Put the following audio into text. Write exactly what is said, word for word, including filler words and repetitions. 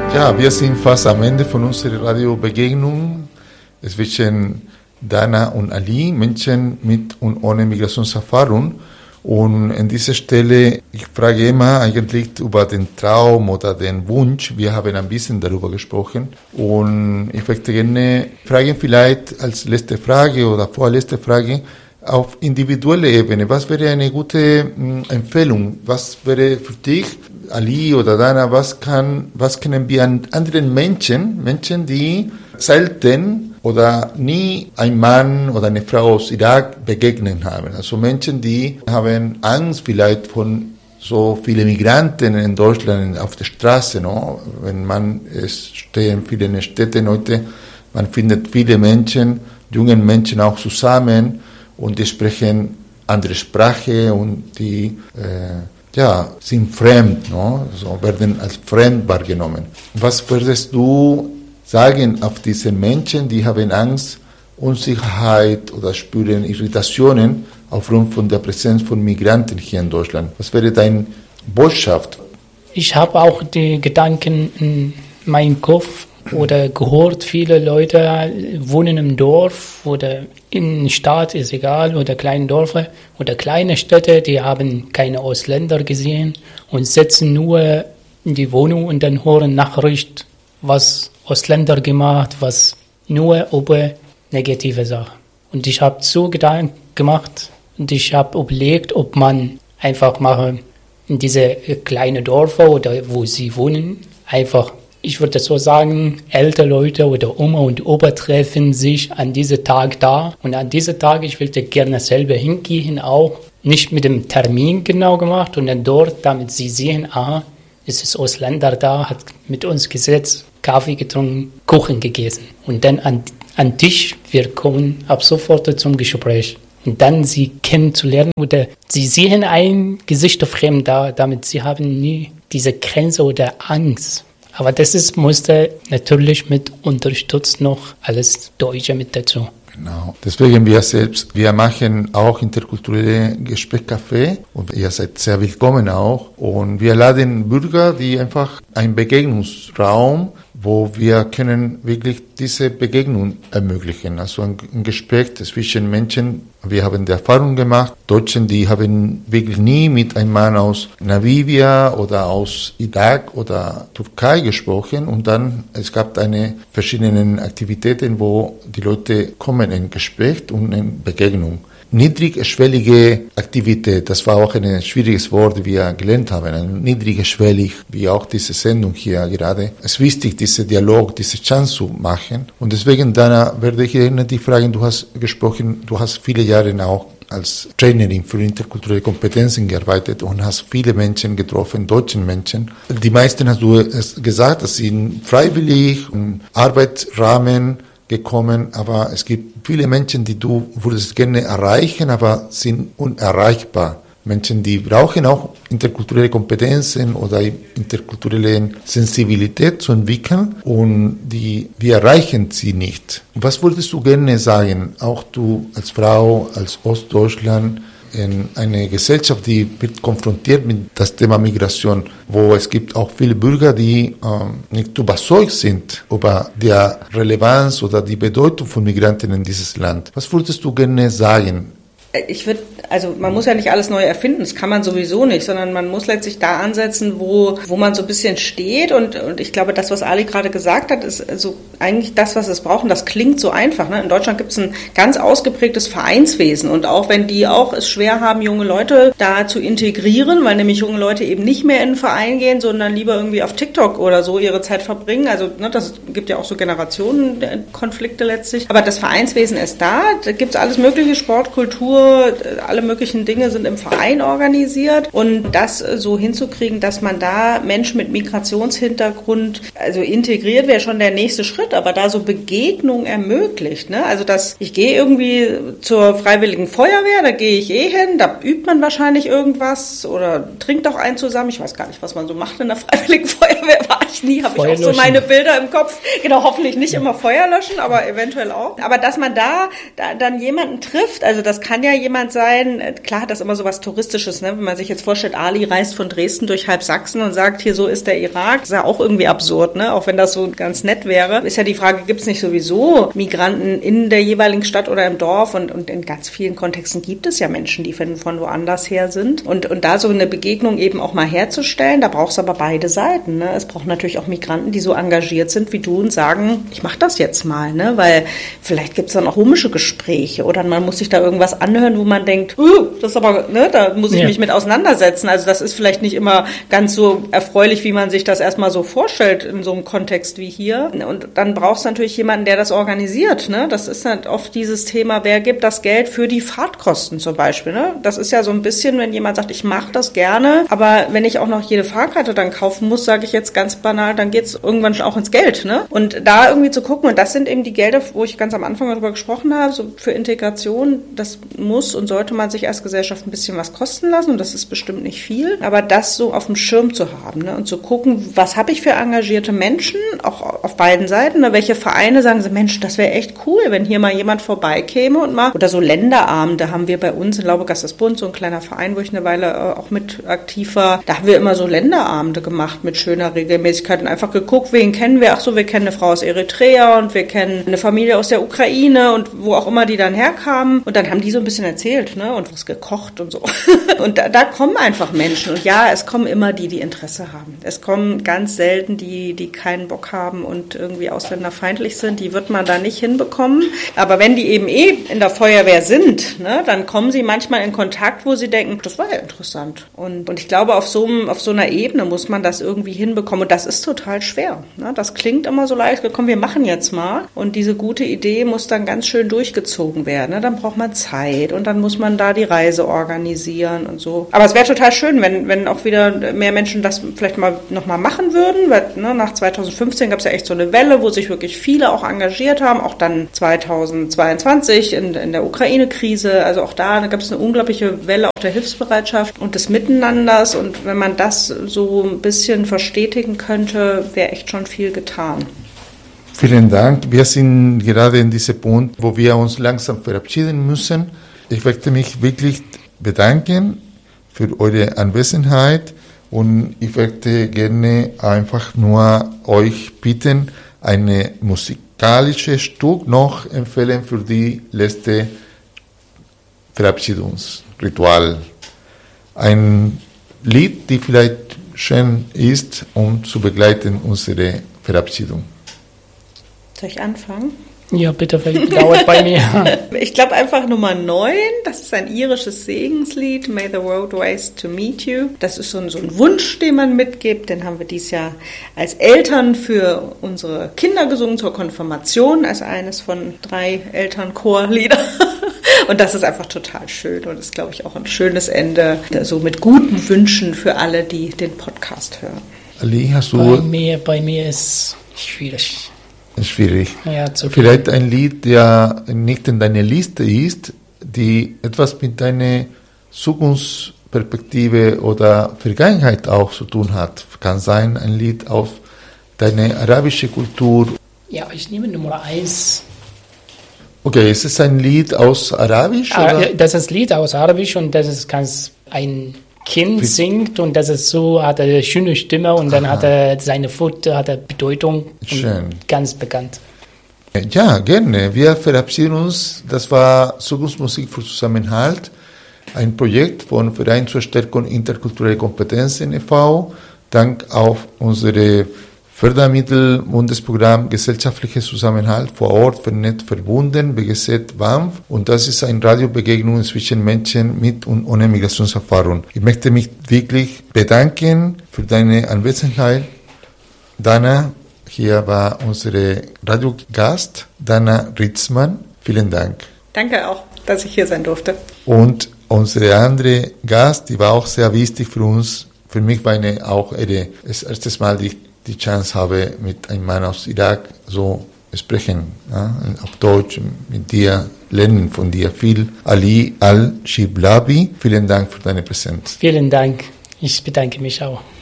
Ja, wir sind fast am Ende von unserer Radiobegegnung zwischen Dana und Ali, Menschen mit und ohne Migrationserfahrung. Und an dieser Stelle, ich frage immer eigentlich über den Traum oder den Wunsch. Wir haben ein bisschen darüber gesprochen. Und ich möchte gerne fragen, vielleicht als letzte Frage oder vorletzte Frage, auf individueller Ebene, was wäre eine gute mh, Empfehlung? Was wäre für dich, Ali oder Dana, was kann, was können wir an anderen Menschen, Menschen, die selten oder nie ein Mann oder eine Frau aus Irak begegnen haben? Also Menschen, die haben Angst vielleicht von so vielen Migranten in Deutschland auf der Straße, no? Wenn man, es stehen viele Städte heute, man findet viele Menschen, junge Menschen auch zusammen, und die sprechen andere Sprache und die äh, ja, sind fremd, no? So werden als fremd wahrgenommen. Was würdest du sagen auf diese Menschen, die haben Angst, Unsicherheit oder spüren Irritationen aufgrund von der Präsenz von Migranten hier in Deutschland? Was wäre deine Botschaft? Ich habe auch die Gedanken in meinem Kopf oder gehört, viele Leute wohnen im Dorf oder in der Stadt, ist egal, oder kleine Dörfer oder kleine Städte, die haben keine Ausländer gesehen und sitzen nur in die Wohnung und dann hören Nachrichten, was Ausländer gemacht, was nur über negative Sachen. Und ich habe so Gedanken gemacht und ich habe überlegt, ob man einfach machen in diese kleinen Dörfer oder wo sie wohnen, einfach, ich würde so sagen, ältere Leute oder Oma und Opa treffen sich an diesem Tag da. Und an diesem Tag, ich würde gerne selber hingehen, auch nicht mit dem Termin genau gemacht. Und dann dort, damit sie sehen, ah, es ist Ausländer da, hat mit uns gesetzt, Kaffee getrunken, Kuchen gegessen. Und dann an, an Tisch, wir kommen ab sofort zum Gespräch. Und dann sie kennenzulernen oder sie sehen ein Gesicht fremd da, damit sie haben nie diese Grenze oder Angst. Aber das ist, musste natürlich mit unterstützt noch alles Deutsche mit dazu. Genau. Deswegen wir selbst, wir machen auch interkulturelle Gesprächscafé und ihr seid sehr willkommen auch. Und wir laden Bürger, die einfach einen Begegnungsraum, wo wir können wirklich diese Begegnung ermöglichen. Also ein, ein Gespräch zwischen Menschen. Wir haben die Erfahrung gemacht, Deutschen, die haben wirklich nie mit einem Mann aus Namibia oder aus Irak oder Türkei gesprochen. Und dann, es gab eine verschiedene Aktivitäten, wo die Leute kommen in Gespräch und in Begegnung. Niedrigschwellige Aktivität, das war auch ein schwieriges Wort, wie wir gelernt haben. Niedrigschwellig, wie auch diese Sendung hier gerade. Es ist wichtig, diesen Dialog, diese Chance zu machen. Und deswegen, Dana, werde ich gerne die fragen, du hast gesprochen, du hast viele Jahre auch als Trainerin für interkulturelle Kompetenzen gearbeitet und hast viele Menschen getroffen, deutsche Menschen. Die meisten, hast du es gesagt, das sind freiwillig, im Arbeitsrahmen gekommen, aber es gibt viele Menschen, die du würdest gerne erreichen, aber sind unerreichbar. Menschen, die brauchen auch interkulturelle Kompetenzen oder interkulturelle Sensibilität zu entwickeln und die, wir erreichen sie nicht. Was würdest du gerne sagen, auch du als Frau, als Ostdeutschland, in eine Gesellschaft, die wird konfrontiert mit das Thema Migration, wo es gibt auch viele Bürger, die ähm, nicht überzeugt sind über die Relevanz oder die Bedeutung von Migranten in dieses Land. Was würdest du gerne sagen? Ich würde, also man muss ja nicht alles neu erfinden, das kann man sowieso nicht, sondern man muss letztlich da ansetzen, wo wo man so ein bisschen steht und und ich glaube, das, was Ali gerade gesagt hat, ist also eigentlich das, was es braucht und das klingt so einfach. Ne? In Deutschland gibt es ein ganz ausgeprägtes Vereinswesen und auch wenn die auch es schwer haben, junge Leute da zu integrieren, weil nämlich junge Leute eben nicht mehr in den Verein gehen, sondern lieber irgendwie auf TikTok oder so ihre Zeit verbringen, also ne, das gibt ja auch so Generationenkonflikte letztlich, aber das Vereinswesen ist da, da gibt es alles mögliche, Sport, Kultur, alle möglichen Dinge sind im Verein organisiert und das so hinzukriegen, dass man da Menschen mit Migrationshintergrund also integriert, wäre schon der nächste Schritt, aber da so Begegnung ermöglicht, ne? Also dass ich gehe irgendwie zur Freiwilligen Feuerwehr, da gehe ich eh hin, da übt man wahrscheinlich irgendwas oder trinkt auch einen zusammen, ich weiß gar nicht, was man so macht in der Freiwilligen Feuerwehr, war ich nie, habe ich auch so meine Bilder im Kopf, genau, hoffentlich nicht immer Feuer löschen, aber eventuell auch, aber dass man da, da dann jemanden trifft, also das kann ja jemand sein, sein. Klar hat das immer so was Touristisches, ne? Wenn man sich jetzt vorstellt, Ali reist von Dresden durch halb Sachsen und sagt, hier so ist der Irak, ist ja auch irgendwie absurd, ne? Auch wenn das so ganz nett wäre. Ist ja die Frage, gibt es nicht sowieso Migranten in der jeweiligen Stadt oder im Dorf? Und, und in ganz vielen Kontexten gibt es ja Menschen, die von, von woanders her sind. Und, und da so eine Begegnung eben auch mal herzustellen, da braucht es aber beide Seiten, ne? Es braucht natürlich auch Migranten, die so engagiert sind wie du und sagen, ich mache das jetzt mal, ne? Weil vielleicht gibt es dann auch komische Gespräche oder man muss sich da irgendwas anhören, wo man denkt, uh, das ist aber, ne, da muss ich ja. mich mit auseinandersetzen. Also das ist vielleicht nicht immer ganz so erfreulich, wie man sich das erstmal so vorstellt in so einem Kontext wie hier. Und dann braucht es natürlich jemanden, der das organisiert, ne? Das ist halt oft dieses Thema, wer gibt das Geld für die Fahrtkosten zum Beispiel, ne? Das ist ja so ein bisschen, wenn jemand sagt, ich mache das gerne, aber wenn ich auch noch jede Fahrkarte dann kaufen muss, sage ich jetzt ganz banal, dann geht es irgendwann auch ins Geld, ne? Und da irgendwie zu gucken, und das sind eben die Gelder, wo ich ganz am Anfang darüber gesprochen habe, so für Integration, das muss und sollte man sich als Gesellschaft ein bisschen was kosten lassen und das ist bestimmt nicht viel, aber das so auf dem Schirm zu haben, ne? Und zu gucken, was habe ich für engagierte Menschen, auch auf beiden Seiten, ne? Welche Vereine sagen so, Mensch, das wäre echt cool, wenn hier mal jemand vorbeikäme und mal, oder so Länderabende haben wir bei uns in Laubegast-das-Bund, so ein kleiner Verein, wo ich eine Weile äh, auch mit aktiv war, da haben wir immer so Länderabende gemacht mit schöner Regelmäßigkeit und einfach geguckt, wen kennen wir, ach so, wir kennen eine Frau aus Eritrea und wir kennen eine Familie aus der Ukraine und wo auch immer die dann herkamen und dann haben die so ein bisschen erzählt, ne, und was gekocht und so. Und da, da kommen einfach Menschen und ja, es kommen immer die, die Interesse haben. Es kommen ganz selten die, die keinen Bock haben und irgendwie ausländerfeindlich sind, die wird man da nicht hinbekommen. Aber wenn die eben eh in der Feuerwehr sind, ne, dann kommen sie manchmal in Kontakt, wo sie denken, das war ja interessant. Und, und ich glaube, auf so, auf so einer Ebene muss man das irgendwie hinbekommen und das ist total schwer. Ne? Das klingt immer so leicht, komm, wir machen jetzt mal und diese gute Idee muss dann ganz schön durchgezogen werden. Ne? Dann braucht man Zeit und dann muss man da die Reise organisieren und so. Aber es wäre total schön, wenn, wenn auch wieder mehr Menschen das vielleicht mal nochmal machen würden, weil ne, nach zweitausendfünfzehn gab es ja echt so eine Welle, wo sich wirklich viele auch engagiert haben, auch dann zweitausendzweiundzwanzig in, in der Ukraine-Krise, also auch da, da gab es eine unglaubliche Welle auch der Hilfsbereitschaft und des Miteinanders und wenn man das so ein bisschen verstetigen könnte, wäre echt schon viel getan. Vielen Dank. Wir sind gerade in diesem Punkt, wo wir uns langsam verabschieden müssen. Ich möchte mich wirklich bedanken für eure Anwesenheit und ich möchte gerne einfach nur euch bitten, eine musikalische Stück noch empfehlen für die letzte Verabschiedungsritual. Ein Lied, die vielleicht schön ist, um zu begleiten unsere Verabschiedung. Soll ich anfangen? Ja, bitte, weil dauert bei mir. Ich glaube einfach Nummer neun, das ist ein irisches Segenslied, May the Road Race to Meet You. Das ist so ein, so ein Wunsch, den man mitgibt, den haben wir dieses Jahr als Eltern für unsere Kinder gesungen zur Konfirmation, als eines von drei Elternchorliedern. Und das ist einfach total schön und ist, glaube ich, auch ein schönes Ende, so mit guten Wünschen für alle, die den Podcast hören. Ali, hast du... Bei mir, bei mir ist schwierig. Schwierig. Ja, zu Vielleicht ein Lied, der nicht in deiner Liste ist, die etwas mit deiner Zukunftsperspektive oder Vergangenheit auch zu tun hat. Kann sein, ein Lied auf deine arabische Kultur. Ja, ich nehme Nummer eins. Okay, ist es ein Lied aus Arabisch? Ah, oder? das ist ein Lied aus Arabisch und das ist ganz ein Kind Wie? singt und das ist so, hat eine schöne Stimme und dann Aha. hat er seine Foto, hat er Bedeutung. Schön. Ganz bekannt. Ja, gerne. Wir verabschieden uns. Das war Zukunftsmusik für Zusammenhalt, ein Projekt von Verein zur Stärkung interkultureller Kompetenzen e V Dank auf unsere Fördermittel Bundesprogramm Gesellschaftlicher Zusammenhalt vor Ort vernetzt verbunden, B G Z B A M F. Und das ist eine Radiobegegnung zwischen Menschen mit und ohne Migrationserfahrung. Ich möchte mich wirklich bedanken für deine Anwesenheit. Dana, hier war unsere Radiogast, Dana Ritzmann. Vielen Dank. Danke auch, dass ich hier sein durfte. Und unsere andere Gast, die war auch sehr wichtig für uns. Für mich war eine auch eine, das erste Mal, die die Chance habe, mit einem Mann aus Irak so sprechen, ja, auf Deutsch, mit dir, lernen von dir viel. Ali Al-Shiblabi, vielen Dank für deine Präsenz. Vielen Dank. Ich bedanke mich auch.